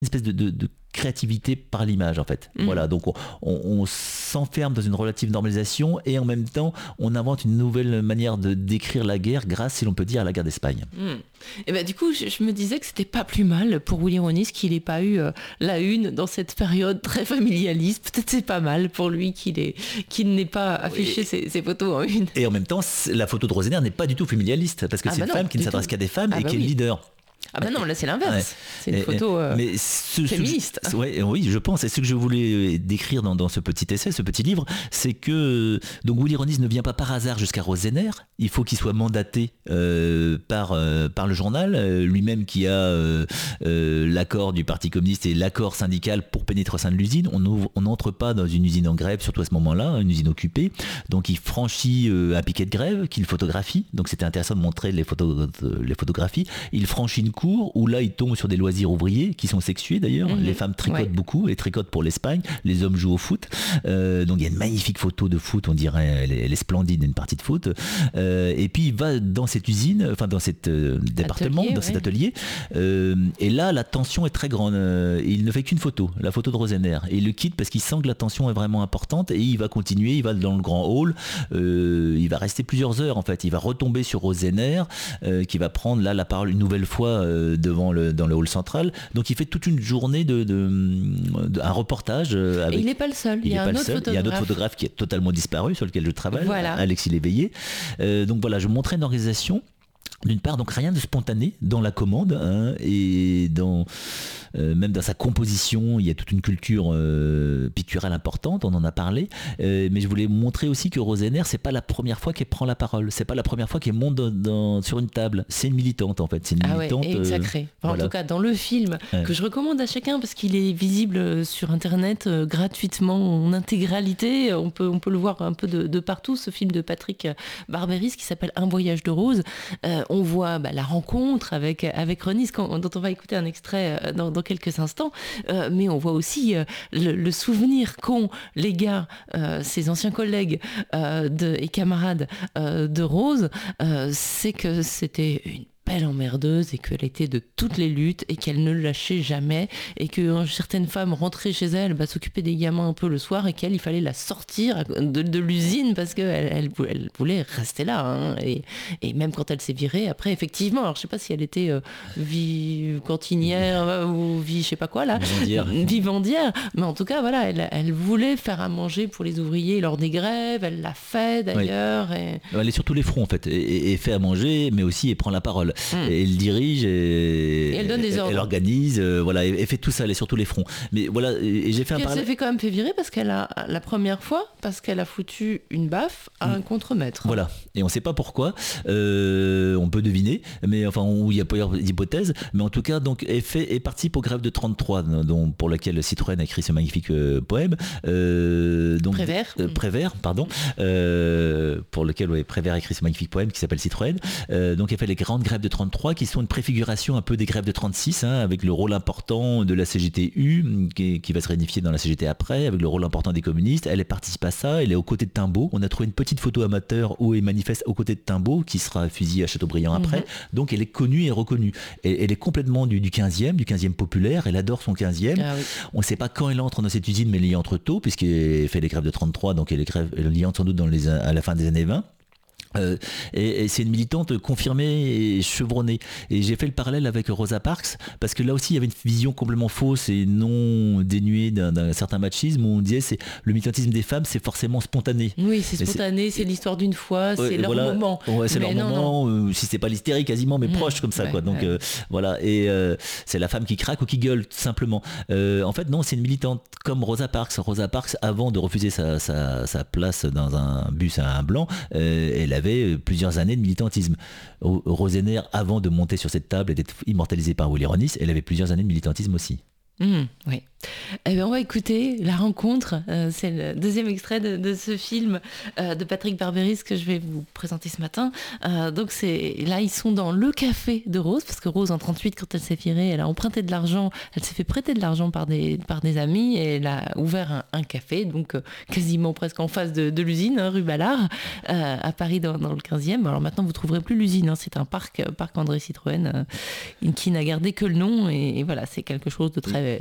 espèce de créativité par l'image en fait. Voilà, donc on s'enferme dans une relative normalisation et en même temps on invente une nouvelle manière de décrire la guerre grâce, si l'on peut dire, à la guerre d'Espagne. Et ben du coup je me disais que c'était pas plus mal pour Willy Ronis qu'il n'ait pas eu la une dans cette période très familialiste. Peut-être c'est pas mal pour lui qu'il n'ait pas affiché ses photos en une. Et en même temps la photo de Rosener n'est pas du tout familialiste parce que c'est une femme qui ne s'adresse qu'à des femmes et qui est le leader. Ah ben non, là c'est l'inverse. C'est une photo féministe. Oui, je pense. Et ce que je voulais décrire dans ce petit essai, ce petit livre, c'est que donc Willy Ronis ne vient pas par hasard jusqu'à Rosener. Il faut qu'il soit mandaté par le journal, lui-même qui a l'accord du Parti communiste et l'accord syndical pour pénétrer au sein de l'usine. On n'entre pas dans une usine en grève, surtout à ce moment-là, une usine occupée. Donc il franchit un piquet de grève qu'il photographie. Donc c'était intéressant de montrer les photographies. Il franchit une cour où là il tombe sur des loisirs ouvriers qui sont sexués d'ailleurs. Les femmes tricotent beaucoup, elles tricotent pour l'Espagne, les hommes jouent au foot. Donc il y a une magnifique photo de foot, on dirait elle est splendide, une partie de foot. Et puis il va dans cette usine, enfin dans cet département, cet atelier, et là la tension est très grande. Il ne fait qu'une photo, la photo de Rosener, et il le quitte parce qu'il sent que la tension est vraiment importante et il va continuer, il va dans le grand hall, il va rester plusieurs heures en fait, il va retomber sur Rosener qui va prendre là la parole une nouvelle fois dans le hall central. Donc il fait toute une journée un reportage avec... Et il n'est pas le seul, il y a un autre photographe qui est totalement disparu, sur lequel je travaille, Alexis Léveillé. Donc voilà, je montrais une organisation, d'une part, donc rien de spontané dans la commande, et même dans sa composition, il y a toute une culture picturale importante, on en a parlé, mais je voulais montrer aussi que Rosener, c'est pas la première fois qu'elle prend la parole, c'est pas la première fois qu'elle monte sur une table, c'est une militante en fait, c'est une militante. Et sacrée. En tout cas, dans le film, que je recommande à chacun parce qu'il est visible sur internet gratuitement en intégralité, on peut le voir un peu de partout, ce film de Patrick Barberis qui s'appelle Un voyage de rose. On voit la rencontre avec Ronis, dont on va écouter un extrait dans quelques instants, mais on voit aussi le souvenir qu'ont les gars, ses anciens collègues et camarades de Rose, c'est que c'était une belle emmerdeuse et qu'elle était de toutes les luttes et qu'elle ne lâchait jamais et que certaines femmes rentraient chez elle s'occuper des gamins un peu le soir et qu'elle il fallait la sortir de l'usine parce qu'elle voulait rester là, et même quand elle s'est virée après, effectivement, alors je sais pas si elle était vie cantinière ou vie je sais pas quoi là, vivandière, mais en tout cas voilà, elle voulait faire à manger pour les ouvriers lors des grèves, elle l'a fait d'ailleurs, et... Elle est sur tous les fronts en fait, et fait à manger, mais aussi elle prend la parole. Et elle dirige et elle donne des ordres. Elle organise, voilà, et fait tout ça, elle est sur tous les fronts. Mais voilà, et j'ai fait un parallèle. Elle s'est quand même fait virer parce qu'elle a la première fois foutu une baffe à un contremaître. Voilà, et on ne sait pas pourquoi. On peut deviner, mais enfin il y a plusieurs hypothèses. Mais en tout cas, donc elle participe aux grèves de 33, pour laquelle Citroën a écrit ce magnifique poème. Prévert, pardon, pour lequel Prévert a écrit ce magnifique poème qui s'appelle Citroën. Donc elle fait les grandes grèves de 33 qui sont une préfiguration un peu des grèves de 36, avec le rôle important de la CGTU qui va se réunifier dans la CGT après, avec le rôle important des communistes. Elle participe à ça, elle est aux côtés de Timbaud. On a trouvé une petite photo amateur où elle manifeste aux côtés de Timbaud qui sera fusillé à Châteaubriand après. Donc elle est connue et reconnue. Et elle est complètement du 15e populaire, elle adore son 15e. On ne sait pas quand elle entre dans cette usine, mais elle y entre tôt puisqu'elle fait les grèves de 33, donc elle y entre sans doute à la fin des années 20. Et c'est une militante confirmée et chevronnée, et j'ai fait le parallèle avec Rosa Parks parce que là aussi il y avait une vision complètement fausse et non dénuée d'un certain machisme où on disait c'est le militantisme des femmes, c'est forcément spontané. Oui, c'est spontané, c'est l'histoire d'une fois, c'est leur moment. C'est leur moment, si c'est pas l'hystérie quasiment, mais proche comme ça quoi. Donc voilà, et c'est la femme qui craque ou qui gueule tout simplement. En fait non, c'est une militante comme Rosa Parks. Rosa Parks, avant de refuser sa place dans un bus à un blanc, elle avait plusieurs années de militantisme. Rosener, avant de monter sur cette table et d'être immortalisée par Willy Ronis, elle avait plusieurs années de militantisme aussi. Oui. Eh bien, on va écouter la rencontre. C'est le deuxième extrait de ce film de Patrick Barberis que je vais vous présenter ce matin. Donc là, ils sont dans le café de Rose, parce que Rose, en 38, quand elle s'est virée, elle a emprunté de l'argent, elle s'est fait prêter de l'argent par des amis, et elle a ouvert un café, donc quasiment presque en face de l'usine, rue Ballard, à Paris, dans le 15e. Alors maintenant, vous ne trouverez plus l'usine, c'est un parc André Citroën, qui n'a gardé que le nom, et voilà, c'est quelque chose de très